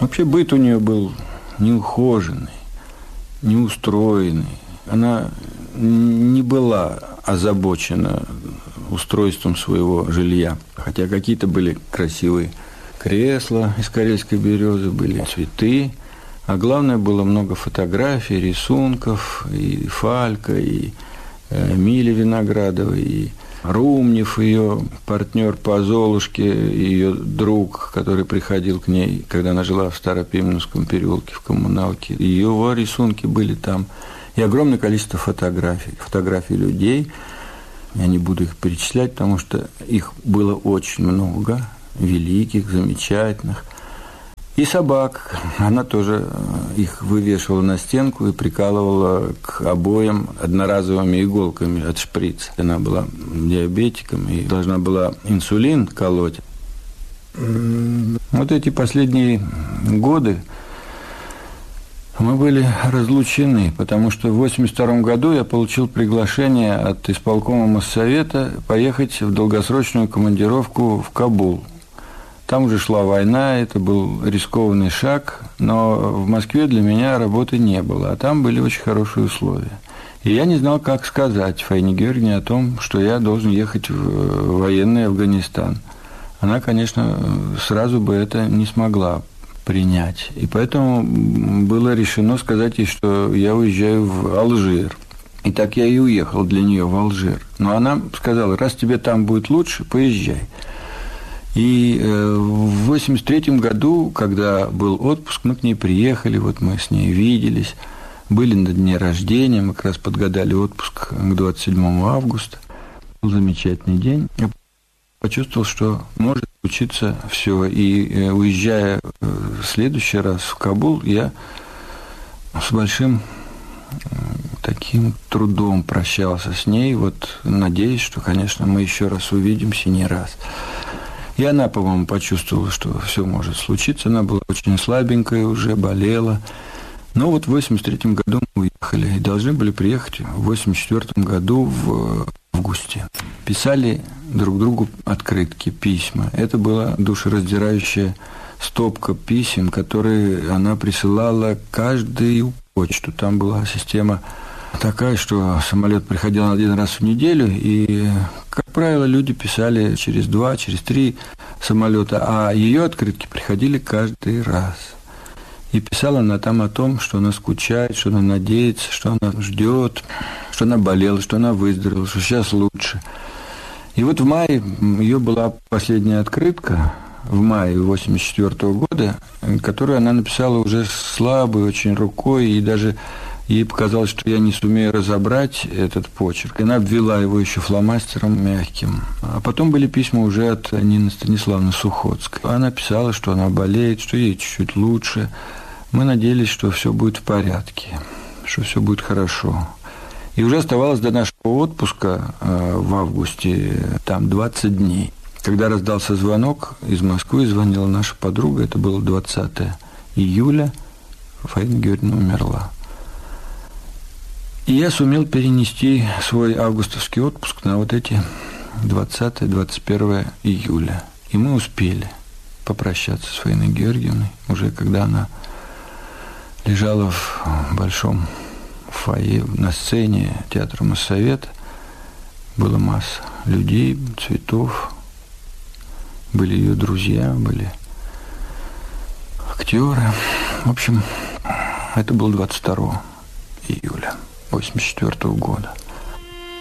Вообще быт у нее был неухоженный, неустроенный. Она не была озабочена устройством своего жилья. Хотя какие-то были красивые кресла из карельской березы, были цветы. А главное, было много фотографий, рисунков, и Фалька, и Мили Виноградовой, и Румнев, ее партнер по Золушке, ее друг, который приходил к ней, когда она жила в Старопименовском переулке, в коммуналке. Его рисунки были там. И огромное количество фотографий людей. Я не буду их перечислять, потому что их было очень много, великих, замечательных. И собак. Она тоже их вывешивала на стенку и прикалывала к обоям одноразовыми иголками от шприца. Она была диабетиком и должна была инсулин колоть. Вот эти последние годы мы были разлучены, потому что в 1982 году я получил приглашение от исполкома Моссовета поехать в долгосрочную командировку в Кабул. Там уже шла война, это был рискованный шаг, но в Москве для меня работы не было, а там были очень хорошие условия. И я не знал, как сказать Фаине Георгиевне о том, что я должен ехать в военный Афганистан. Она, конечно, сразу бы это не смогла принять. И поэтому было решено сказать ей, что я уезжаю в Алжир. И так я и уехал для нее в Алжир. Но она сказала, раз тебе там будет лучше, поезжай. И в 1983 году, когда был отпуск, мы к ней приехали, вот мы с ней виделись, были на дне рождения, мы как раз подгадали отпуск к 27 августа. Был замечательный день. Я почувствовал, что может случиться все. И уезжая в следующий раз в Кабул, я с большим таким трудом прощался с ней, вот надеюсь, что, конечно, мы еще раз увидимся, не раз. И она, по-моему, почувствовала, что все может случиться. Она была очень слабенькая уже, болела. Но вот в 1983 году мы уехали и должны были приехать в 1984 году в августе. Писали друг другу открытки, письма. Это была душераздирающая стопка писем, которые она присылала каждую почту. Там была система такая, что самолет приходил один раз в неделю, и, как правило, люди писали через 2, через 3 самолета, а ее открытки приходили каждый раз. И писала она там о том, что она скучает, что она надеется, что она ждет, что она болела, что она выздоровела, что сейчас лучше. И вот в мае ее была последняя открытка, в мае 1984 года, которую она написала уже слабой очень рукой, и даже ей показалось, что я не сумею разобрать этот почерк. Она обвела его еще фломастером мягким. А потом были письма уже от Нины Станиславовны Сухотской. Она писала, что она болеет, что ей чуть-чуть лучше. Мы надеялись, что все будет в порядке, что все будет хорошо. И уже оставалось до нашего отпуска в августе там 20 дней. Когда раздался звонок из Москвы, звонила наша подруга, это было 20 июля, Фаина Георгиевна умерла. И я сумел перенести свой августовский отпуск на вот эти 20-21 июля. И мы успели попрощаться с Фаиной Георгиевной, уже когда она лежала в большом фойе на сцене театра Моссовета. Была масса людей, цветов, были ее друзья, были актеры. В общем, это было 22 июля 1984 года.